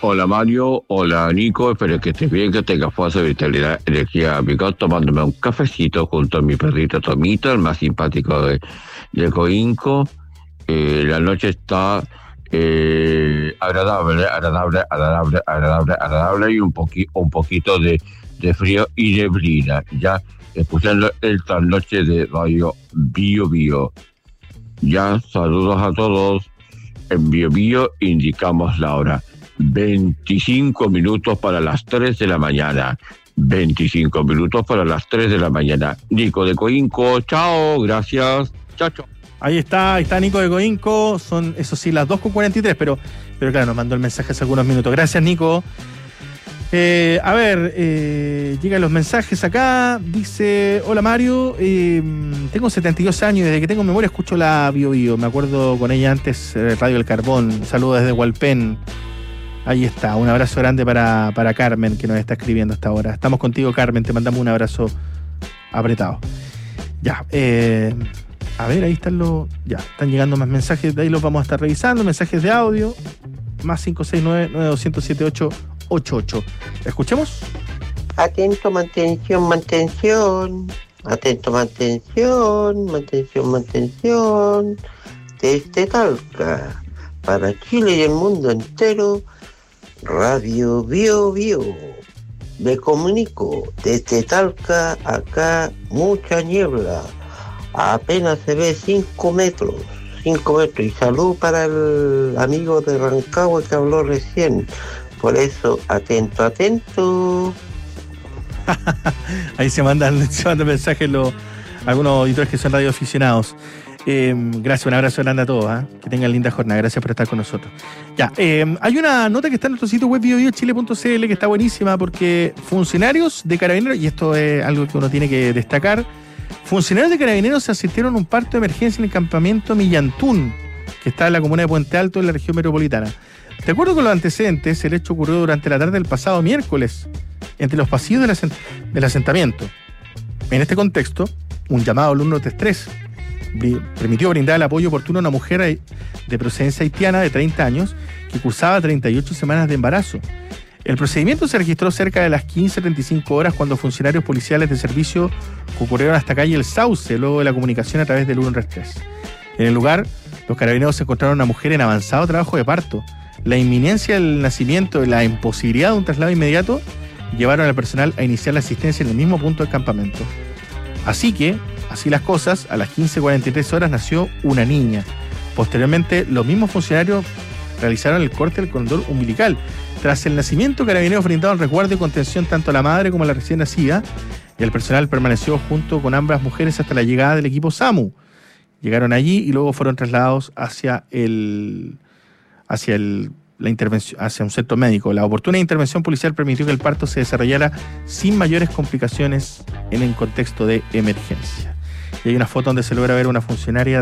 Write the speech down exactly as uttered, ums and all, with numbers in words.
Hola Mario, hola Nico, espero que estés bien, que tengas fuerza, vitalidad, energía, amigo, tomándome un cafecito junto a mi perrito Tomito, el más simpático de, de Coinco. Eh, la noche está eh, agradable, agradable, agradable, agradable, agradable y un, poqui, un poquito de, de frío y neblina, ya escuchando el trasnoche de Radio Bio Bio. Ya, saludos a todos. En Bio Bio indicamos la hora. veinticinco minutos para las tres de la mañana. veinticinco minutos para las tres de la mañana. Nico de Coinco, chao, gracias. Chao, chao. Ahí está, ahí está Nico de Coinco. Son, eso sí, las dos con cuarenta y tres, pero, pero claro, nos mandó el mensaje hace algunos minutos. Gracias, Nico. Eh, a ver, eh, llegan los mensajes acá. Dice, hola Mario, eh, tengo setenta y dos años y desde que tengo memoria escucho la Bio Bio. Me acuerdo con ella antes, eh, Radio El Carbón. Saludos desde Hualpén. Ahí está, un abrazo grande para, para Carmen, que nos está escribiendo hasta ahora. Estamos contigo, Carmen, te mandamos un abrazo apretado. Ya, eh, a ver, ahí están los... Ya, están llegando más mensajes, de ahí los vamos a estar revisando, mensajes de audio, más cinco seis nueve, nueve dos cero siete ocho ocho ocho. ¿Escuchemos? Atento, mantención, mantención. Atento, mantención, mantención, mantención. Desde Talca, para Chile y el mundo entero, Radio Bio Bio. Me comunico desde Talca, acá mucha niebla. Apenas se ve cinco metros. cinco metros. Y salud para el amigo de Rancagua que habló recién. Por eso, atento, atento. Ahí se mandan, se mandan mensajes los, algunos auditores que son radioaficionados. Eh, gracias, un abrazo grande a todos, ¿eh? Que tengan linda jornada, gracias por estar con nosotros. Ya, eh, hay una nota que está en nuestro sitio web bio bio chile punto c l que está buenísima porque funcionarios de Carabineros, y esto es algo que uno tiene que destacar, funcionarios de Carabineros asistieron a un parto de emergencia en el campamento Millantún, que está en la comuna de Puente Alto, en la región metropolitana. De acuerdo con los antecedentes, el hecho ocurrió durante la tarde del pasado miércoles, entre los pasillos del, asent- del asentamiento. En este contexto, un llamado alumno de estrés permitió brindar el apoyo oportuno a una mujer de procedencia haitiana de treinta años que cursaba treinta y ocho semanas de embarazo. El procedimiento se registró cerca de las quince treinta y cinco horas cuando funcionarios policiales de servicio concurrieron hasta calle El Sauce luego de la comunicación a través del ciento treinta y tres. En el lugar, los carabineros encontraron a una mujer en avanzado trabajo de parto. La inminencia del nacimiento y la imposibilidad de un traslado inmediato llevaron al personal a iniciar la asistencia en el mismo punto del campamento. Así que, así las cosas, a las quince cuarenta y tres horas nació una niña. Posteriormente, los mismos funcionarios realizaron el corte del cordón umbilical. Tras el nacimiento, Carabineros brindaron resguardo y contención tanto a la madre como a la recién nacida, y el personal permaneció junto con ambas mujeres hasta la llegada del equipo SAMU. Llegaron allí y luego fueron trasladados hacia el... hacia el, la intervención, hacia un centro médico. La oportuna intervención policial permitió que el parto se desarrollara sin mayores complicaciones en el contexto de emergencia. Y hay una foto donde se logra ver una funcionaria